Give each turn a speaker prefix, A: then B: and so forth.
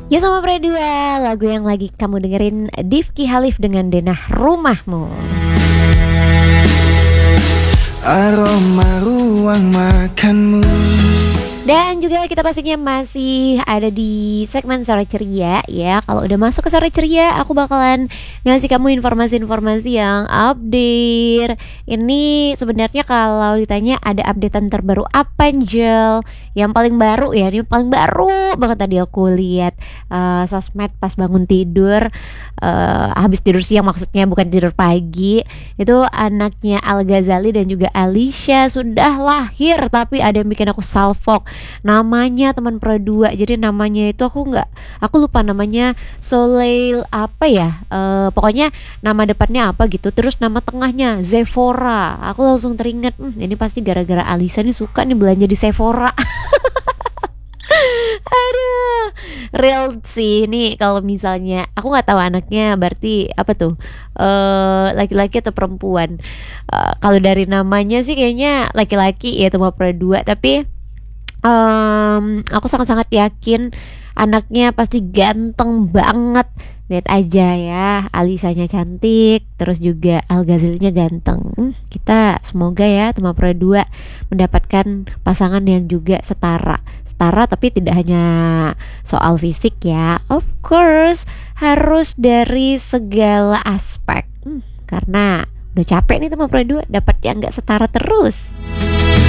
A: Ya sama Pradua, lagu yang lagi kamu dengerin Difki Halif dengan Denah Rumahmu.
B: Aroma ruang makanmu.
A: Dan juga kita pastinya masih ada di segmen Sore Ceria ya. Kalau udah masuk ke Sore Ceria, aku bakalan ngasih kamu informasi-informasi yang update. Ini sebenarnya kalau ditanya ada updatean terbaru apa, Angel? Yang paling baru ya, ini paling baru banget tadi aku lihat sosmed pas bangun tidur. Habis tidur siang maksudnya, bukan tidur pagi. Itu anaknya Al Ghazali dan juga Alicia sudah lahir, tapi ada yang bikin aku salfok. Namanya teman Pro 2. Jadi namanya itu aku lupa namanya, Soleil apa ya, pokoknya nama depannya apa gitu, terus nama tengahnya Zephora. Aku langsung teringat, ini pasti gara-gara Alisa nih suka nih belanja di Sephora. Aduh, real sih ini. Kalau misalnya aku nggak tahu anaknya berarti apa tuh, laki-laki atau perempuan. Kalau dari namanya sih kayaknya laki-laki ya, teman Pro 2. Tapi aku sangat-sangat yakin anaknya pasti ganteng banget. Lihat aja ya, Alisanya cantik, terus juga Al Ghazalinya ganteng. Kita semoga ya teman Pro 2 mendapatkan pasangan yang juga setara. Setara tapi tidak hanya soal fisik ya. Of course, harus dari segala aspek. Karena udah capek nih teman Pro 2 dapat yang gak setara terus.